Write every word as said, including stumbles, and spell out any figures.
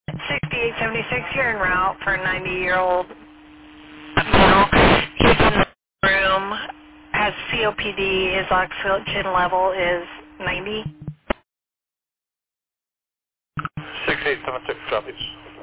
sixty-eight seventy-six, you're en route for a ninety-year-old male. He's in the room, has C O P D, his oxygen level is ninety. six eight seven six copies.